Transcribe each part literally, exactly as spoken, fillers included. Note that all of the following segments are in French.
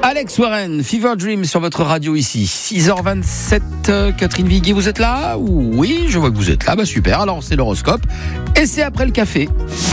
Alex Warren, Fever Dream sur votre radio ici. six heures vingt-sept, Catherine Viguier, vous êtes là ? Oui, je vois que vous êtes là, bah super, alors c'est l'horoscope. Et c'est après le café.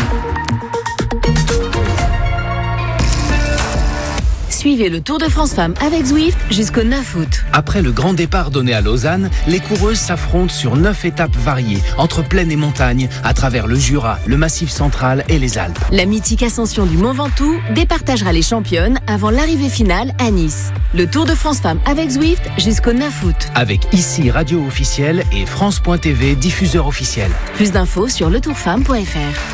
Suivez le Tour de France Femmes avec Zwift jusqu'au neuf août. Après le grand départ donné à Lausanne, les coureuses s'affrontent sur neuf étapes variées, entre plaine et montagne, à travers le Jura, le Massif central et les Alpes. La mythique ascension du Mont Ventoux départagera les championnes avant l'arrivée finale à Nice. Le Tour de France Femmes avec Zwift jusqu'au neuf août. Avec ici radio officielle et France point T V diffuseur officiel. Plus d'infos sur le tour femme point f r.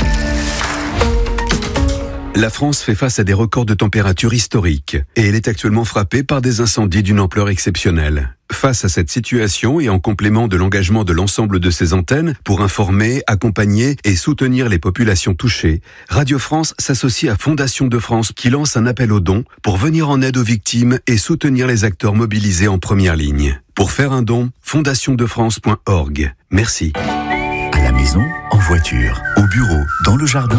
La France fait face à des records de température historiques et elle est actuellement frappée par des incendies d'une ampleur exceptionnelle. Face à cette situation et en complément de l'engagement de l'ensemble de ses antennes pour informer, accompagner et soutenir les populations touchées, Radio France s'associe à Fondation de France qui lance un appel aux dons pour venir en aide aux victimes et soutenir les acteurs mobilisés en première ligne. Pour faire un don, fondation de france point org. Merci. À la maison, en voiture, au bureau, dans le jardin.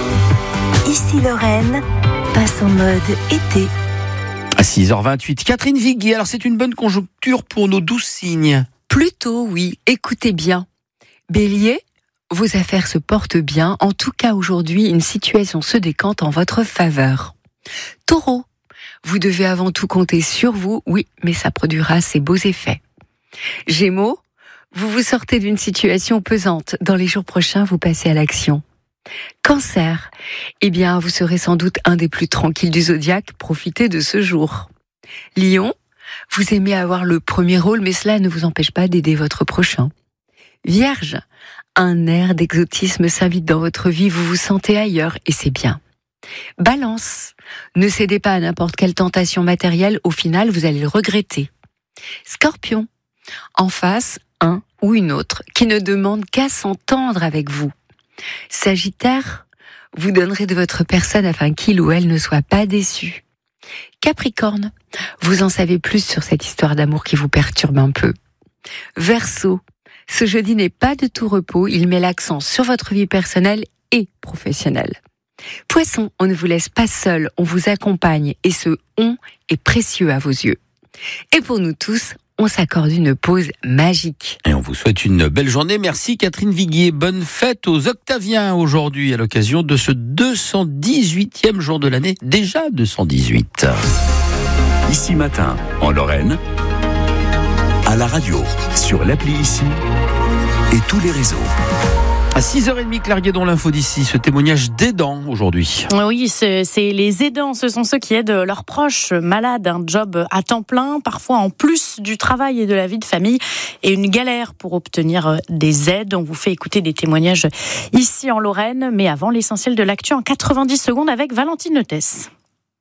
Ici Lorraine, passe en mode été. À six heures vingt-huit, Catherine Viguier, alors c'est une bonne conjoncture pour nos douze signes. Plutôt oui, écoutez bien. Bélier, vos affaires se portent bien, en tout cas aujourd'hui une situation se décante en votre faveur. Taureau, vous devez avant tout compter sur vous, oui, mais ça produira ses beaux effets. Gémeaux, vous vous sortez d'une situation pesante, dans les jours prochains vous passez à l'action. Cancer, eh bien, vous serez sans doute un des plus tranquilles du zodiaque, profitez de ce jour. Lion, vous aimez avoir le premier rôle, mais cela ne vous empêche pas d'aider votre prochain. Vierge, un air d'exotisme s'invite dans votre vie, vous vous sentez ailleurs, et c'est bien. Balance, ne cédez pas à n'importe quelle tentation matérielle, au final, vous allez le regretter. Scorpion, en face, un ou une autre qui ne demande qu'à s'entendre avec vous. Sagittaire, vous donnerez de votre personne afin qu'il ou elle ne soit pas déçu. Capricorne, vous en savez plus sur cette histoire d'amour qui vous perturbe un peu. Verseau, ce jeudi n'est pas de tout repos, il met l'accent sur votre vie personnelle et professionnelle. Poisson, on ne vous laisse pas seul, on vous accompagne et ce « on » est précieux à vos yeux. Et pour nous tous, on s'accorde une pause magique. Et on vous souhaite une belle journée. Merci Catherine Viguier. Bonne fête aux Octaviens aujourd'hui à l'occasion de ce deux cent dix-huitième jour de l'année. Déjà deux cent dix-huit. Ici matin, en Lorraine, à la radio, sur l'appli Ici et tous les réseaux. À six heures trente, Claire Guédon, l'info d'ici, ce témoignage d'aidants aujourd'hui. Oui, c'est, c'est les aidants, ce sont ceux qui aident leurs proches malades, un job à temps plein, parfois en plus du travail et de la vie de famille, et une galère pour obtenir des aides. On vous fait écouter des témoignages ici en Lorraine, mais avant l'essentiel de l'actu en quatre-vingt-dix secondes avec Valentine Notès.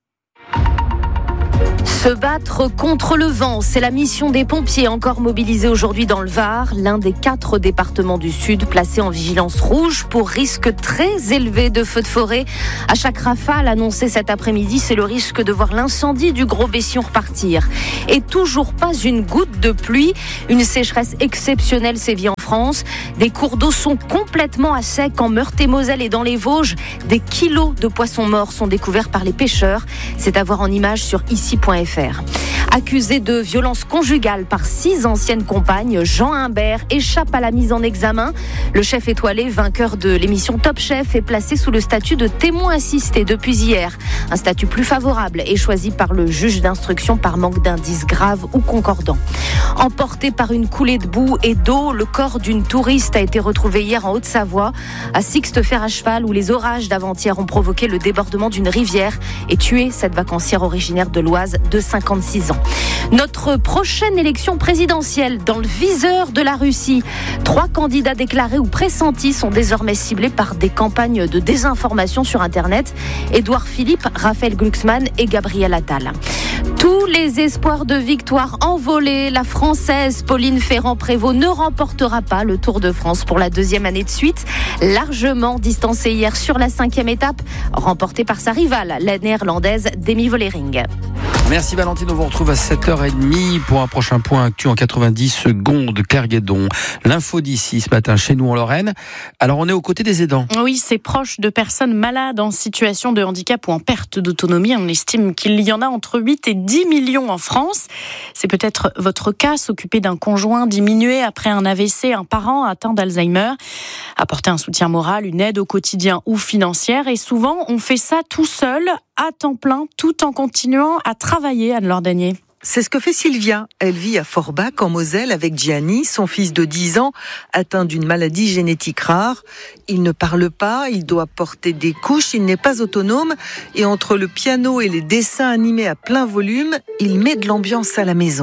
Se battre contre le vent, c'est la mission des pompiers encore mobilisés aujourd'hui dans le Var, l'un des quatre départements du Sud placés en vigilance rouge pour risque très élevé de feux de forêt. À chaque rafale annoncée cet après-midi, c'est le risque de voir l'incendie du Gros Bession repartir. Et toujours pas une goutte de pluie, une sécheresse exceptionnelle sévit en France. Des cours d'eau sont complètement à sec en Meurthe-et-Moselle et dans les Vosges. Des kilos de poissons morts sont découverts par les pêcheurs. C'est à voir en images sur ici point f r. Accusé de violence conjugale par six anciennes compagnes, Jean Humbert échappe à la mise en examen. Le chef étoilé, vainqueur de l'émission Top Chef, est placé sous le statut de témoin assisté depuis hier. Un statut plus favorable est choisi par le juge d'instruction par manque d'indices graves ou concordants. Emporté par une coulée de boue et d'eau, le corps d'une touriste a été retrouvé hier en Haute-Savoie, à Sixte-Fer à cheval, où les orages d'avant-hier ont provoqué le débordement d'une rivière et tué cette vacancière originaire de l'Oise de cinquante-six ans. Notre prochaine élection présidentielle dans le viseur de la Russie. Trois candidats déclarés ou pressentis sont désormais ciblés par des campagnes de désinformation sur Internet. Édouard Philippe, Raphaël Glucksmann et Gabriel Attal. Tous les espoirs de victoire envolés. La Française Pauline Ferrand-Prévot ne remportera pas le Tour de France pour la deuxième année de suite. Largement distancée hier sur la cinquième étape, remportée par sa rivale, la néerlandaise Demi Vollering. Merci Valentine, on vous retrouve à sept heures trente pour un prochain point actu en quatre-vingt-dix secondes. Claire Guédon, l'info d'ici ce matin chez nous en Lorraine. Alors on est aux côtés des aidants. Oui, c'est proche de personnes malades en situation de handicap ou en perte d'autonomie. On estime qu'il y en a entre huit et dix millions en France. C'est peut-être votre cas, s'occuper d'un conjoint diminué après un A V C, un parent atteint d'Alzheimer. Apporter un soutien moral, une aide au quotidien ou financière. Et souvent, on fait ça tout seul, à temps plein, tout en continuant à travailler, Anne-Laure Danier. C'est ce que fait Sylvia. Elle vit à Forbach, en Moselle, avec Gianni, son fils de dix ans, atteint d'une maladie génétique rare. Il ne parle pas, il doit porter des couches, il n'est pas autonome. Et entre le piano et les dessins animés à plein volume, il met de l'ambiance à la maison.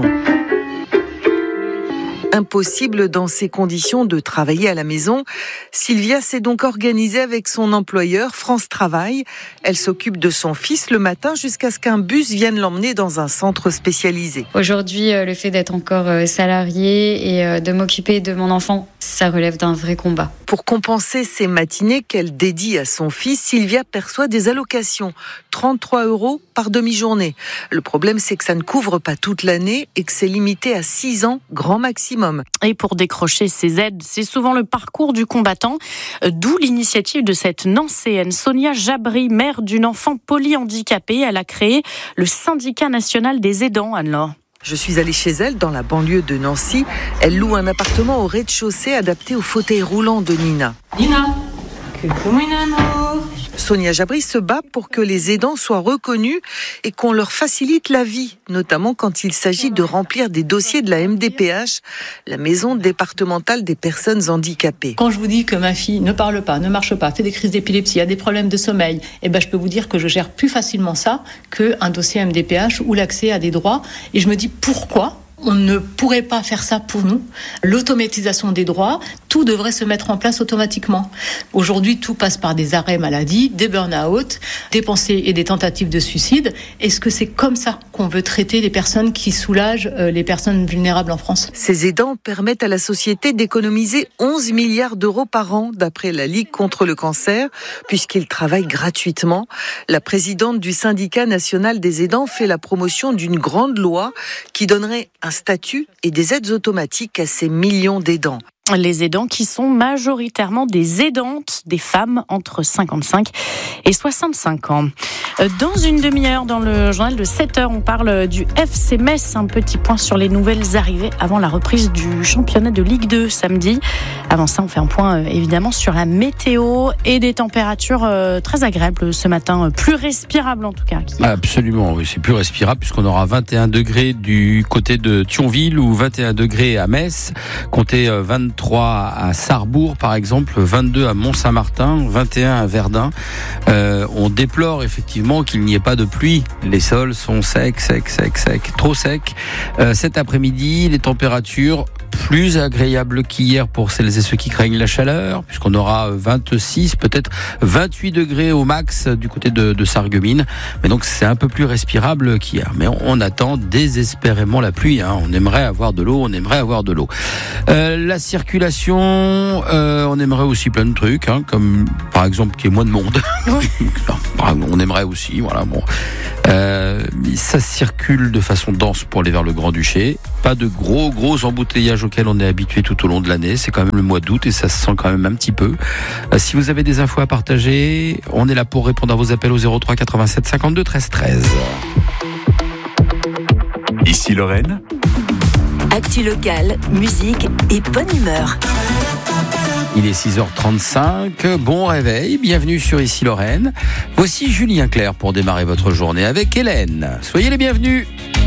Impossible dans ces conditions de travailler à la maison. Sylvia s'est donc organisée avec son employeur France Travail. Elle s'occupe de son fils le matin jusqu'à ce qu'un bus vienne l'emmener dans un centre spécialisé. Aujourd'hui, le fait d'être encore salariée et de m'occuper de mon enfant, ça relève d'un vrai combat. Pour compenser ces matinées qu'elle dédie à son fils, Sylvia perçoit des allocations, trente-trois euros par demi-journée. Le problème, c'est que ça ne couvre pas toute l'année et que c'est limité à six ans, grand maximum. Et pour décrocher ces aides, c'est souvent le parcours du combattant, d'où l'initiative de cette Nancéenne, Sonia Jabri, mère d'une enfant polyhandicapée. Elle a créé le syndicat national des aidants, Anne-Laure. Je suis allée chez elle dans la banlieue de Nancy. Elle loue un appartement au rez-de-chaussée adapté au fauteuil roulant de Nina. Nina, coucou mon amour. Sonia Jabri se bat pour que les aidants soient reconnus et qu'on leur facilite la vie, notamment quand il s'agit de remplir des dossiers de la M D P H, la Maison départementale des personnes handicapées. Quand je vous dis que ma fille ne parle pas, ne marche pas, fait des crises d'épilepsie, a des problèmes de sommeil, eh ben je peux vous dire que je gère plus facilement ça qu'un dossier M D P H ou l'accès à des droits. Et je me dis pourquoi on ne pourrait pas faire ça pour nous. L'automatisation des droits, tout devrait se mettre en place automatiquement. Aujourd'hui, tout passe par des arrêts maladie, des burn-out, des pensées et des tentatives de suicide. Est-ce que c'est comme ça qu'on veut traiter les personnes qui soulagent les personnes vulnérables en France ? Ces aidants permettent à la société d'économiser onze milliards d'euros par an, d'après la Ligue contre le cancer, puisqu'ils travaillent gratuitement. La présidente du syndicat national des aidants fait la promotion d'une grande loi qui donnerait un statut et des aides automatiques à ces millions d'aidants. Les aidants qui sont majoritairement des aidantes, des femmes entre cinquante-cinq et soixante-cinq ans. Dans une demi-heure, dans le journal de sept heures, on parle du F C Metz. Un petit point sur les nouvelles arrivées avant la reprise du championnat de Ligue deux samedi. Avant ça, on fait un point évidemment sur la météo et des températures très agréables ce matin, plus respirables en tout cas. Absolument, oui, c'est plus respirable puisqu'on aura vingt et un degrés du côté de Thionville ou vingt et un degrés à Metz, comptez vingt-trois à Sarrebourg par exemple, vingt-deux à Mont-Saint-Martin, vingt et un à Verdun. Euh, on déplore effectivement qu'il n'y ait pas de pluie. Les sols sont secs, secs, secs, secs, trop secs. Euh, cet après-midi, les températures plus agréables qu'hier pour celles et ceux qui craignent la chaleur, puisqu'on aura vingt-six, peut-être vingt-huit degrés au max du côté de, de Sarreguemines. Mais donc c'est un peu plus respirable qu'hier. Mais on, on attend désespérément la pluie. Hein. On aimerait avoir de l'eau, on aimerait avoir de l'eau. Euh, la circulation, euh, on aimerait aussi plein de trucs, hein, comme par exemple qu'il y ait moins de monde. Oui. On aimerait aussi, voilà, bon. Euh, ça circule de façon dense pour aller vers le Grand-Duché. Pas de gros, gros embouteillages auxquels on est habitué tout au long de l'année. C'est quand même le mois d'août et ça se sent quand même un petit peu. Euh, si vous avez des infos à partager, on est là pour répondre à vos appels au zéro trois quatre-vingt-sept cinquante-deux treize treize. Ici Lorraine. Actu locale, musique et bonne humeur. Il est six heures trente-cinq, bon réveil, bienvenue sur Ici Lorraine. Voici Julien Clerc pour démarrer votre journée avec Hélène. Soyez les bienvenus.